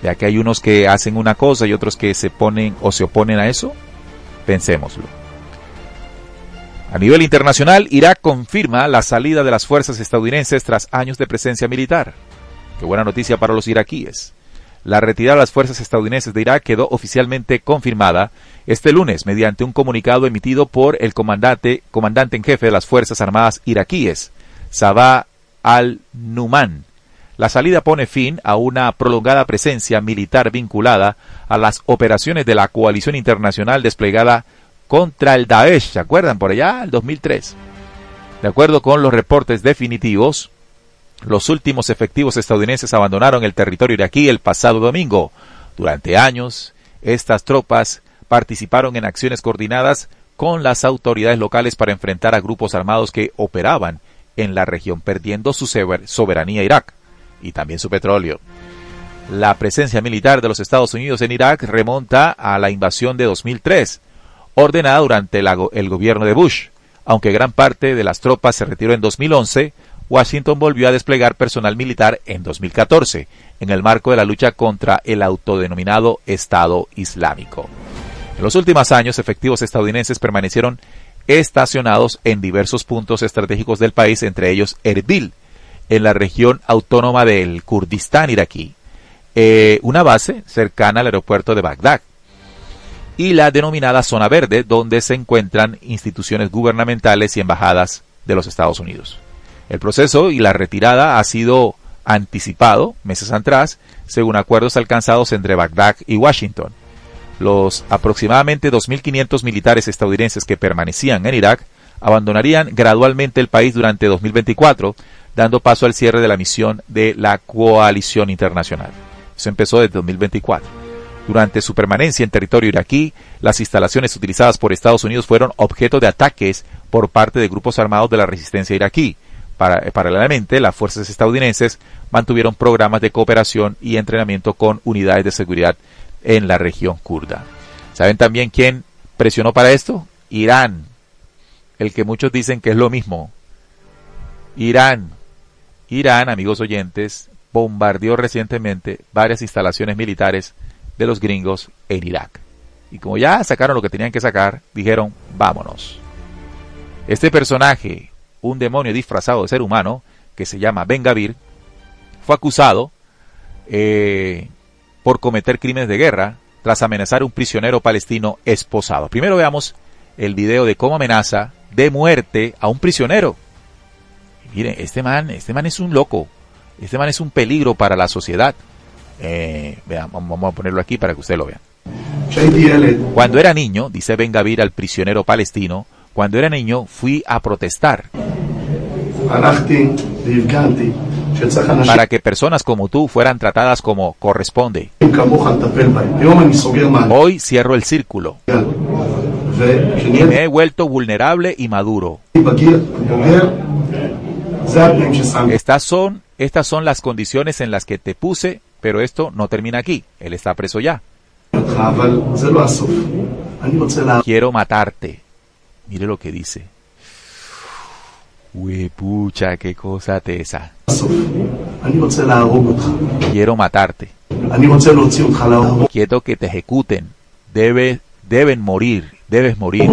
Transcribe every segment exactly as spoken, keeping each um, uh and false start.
ya que hay unos que hacen una cosa y otros que se ponen o se oponen a eso. Pensémoslo. A nivel internacional, Irak confirma la salida de las fuerzas estadounidenses tras años de presencia militar. Qué buena noticia para los iraquíes. La retirada de las fuerzas estadounidenses de Irak quedó oficialmente confirmada este lunes mediante un comunicado emitido por el comandante, comandante en jefe de las Fuerzas Armadas iraquíes, Sabah al-Numan. La salida pone fin a una prolongada presencia militar vinculada a las operaciones de la coalición internacional desplegada contra el Daesh, ¿se acuerdan? Por allá, el dos mil tres. De acuerdo con los reportes definitivos, los últimos efectivos estadounidenses abandonaron el territorio iraquí el pasado domingo. Durante años, estas tropas participaron en acciones coordinadas con las autoridades locales para enfrentar a grupos armados que operaban en la región, perdiendo su soberanía Irak y también su petróleo. La presencia militar de los Estados Unidos en Irak remonta a la invasión de dos mil tres, ordenada durante el, el gobierno de Bush. Aunque gran parte de las tropas se retiró en dos mil once, Washington volvió a desplegar personal militar en dos mil catorce, en el marco de la lucha contra el autodenominado Estado Islámico. En los últimos años, efectivos estadounidenses permanecieron estacionados en diversos puntos estratégicos del país, entre ellos Erbil, en la región autónoma del Kurdistán iraquí, eh, una base cercana al aeropuerto de Bagdad, y la denominada Zona Verde, donde se encuentran instituciones gubernamentales y embajadas de los Estados Unidos. El proceso y la retirada ha sido anticipado meses atrás, según acuerdos alcanzados entre Bagdad y Washington. Los aproximadamente dos mil quinientos militares estadounidenses que permanecían en Irak abandonarían gradualmente el país durante dos mil veinticuatro, dando paso al cierre de la misión de la coalición internacional. Eso empezó desde dos mil veinticuatro. Durante su permanencia en territorio iraquí, las instalaciones utilizadas por Estados Unidos fueron objeto de ataques por parte de grupos armados de la resistencia iraquí. Para, paralelamente, las fuerzas estadounidenses mantuvieron programas de cooperación y entrenamiento con unidades de seguridad en la región kurda. ¿Saben también quién presionó para esto? Irán, el que muchos dicen que es lo mismo. Irán, Irán, amigos oyentes, bombardeó recientemente varias instalaciones militares de los gringos en Irak. Y como ya sacaron lo que tenían que sacar, dijeron, vámonos. Este personaje, un demonio disfrazado de ser humano, que se llama Ben Gavir, fue acusado eh, por cometer crímenes de guerra tras amenazar a un prisionero palestino esposado. Primero veamos el video de cómo amenaza de muerte a un prisionero. Y miren, este man, este man es un loco. Este man es un peligro para la sociedad. Eh, vean, vamos a ponerlo aquí para que ustedes lo vean. Cuando era niño, dice Ben Gavir al prisionero palestino, cuando era niño fui a protestar para que personas como tú fueran tratadas como corresponde. Hoy cierro el círculo y me he vuelto vulnerable y maduro. Estas son, estas son las condiciones en las que te puse, pero esto no termina aquí. Él está preso ya. Quiero matarte. Mire lo que dice. Uy, pucha, qué cosa tesa. Quiero matarte. Quiero que te ejecuten. Debe, deben morir. Debes morir.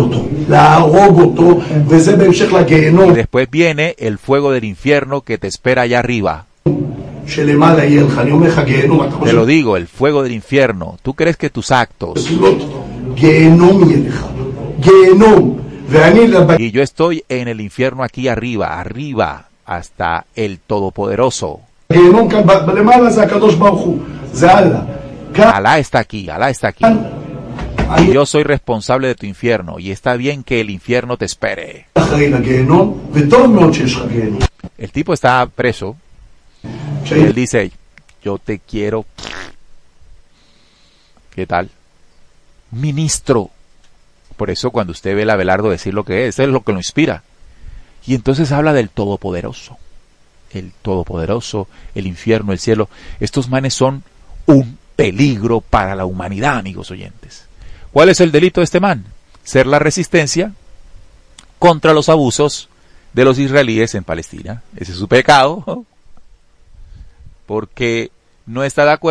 Y después viene el fuego del infierno que te espera allá arriba. Te lo digo, el fuego del infierno. ¿Tú crees que tus actos... Y yo estoy en el infierno aquí arriba, arriba, hasta el Todopoderoso. Alá está aquí, Alá está aquí. Y yo soy responsable de tu infierno, y está bien que el infierno te espere. El tipo está preso, y él dice, yo te quiero. ¿Qué tal? Ministro. Por eso cuando usted ve a Abelardo decir lo que es, es lo que lo inspira. Y entonces habla del Todopoderoso. El Todopoderoso, el infierno, el cielo. Estos manes son un peligro para la humanidad, amigos oyentes. ¿Cuál es el delito de este man? Ser la resistencia contra los abusos de los israelíes en Palestina. Ese es su pecado. Porque no está de acuerdo